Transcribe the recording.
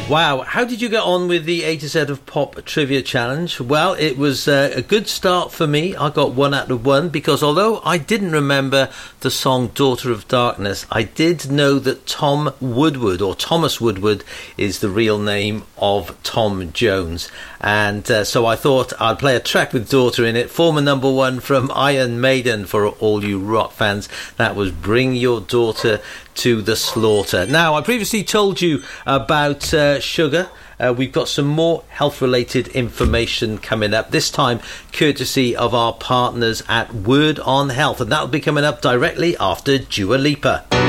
Wow, how did you get on with the A to Z of Pop Trivia Challenge? Well, it was a good start for me. I got 1 out of 1 because although I didn't remember the song Daughter of Darkness, I did know that Tom Woodward, or Thomas Woodward, is the real name of Tom Jones. And so I thought I'd play a track with Daughter in it. Former number 1 from Iron Maiden for all you rock fans. That was Bring Your Daughter to the Slaughter. Now, I previously told you about sugar. We've got some more health-related information coming up, this time courtesy of our partners at Word on Health, and that'll be coming up directly after Dua Lipa.